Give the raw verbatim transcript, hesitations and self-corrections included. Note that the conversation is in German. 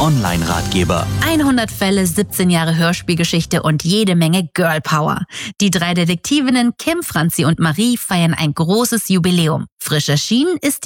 Online-Ratgeber. hundert Fälle, siebzehn Jahre Hörspielgeschichte und jede Menge Girl Power. Die drei Detektivinnen Kim, Franzi und Marie feiern ein großes Jubiläum. Frisch erschienen ist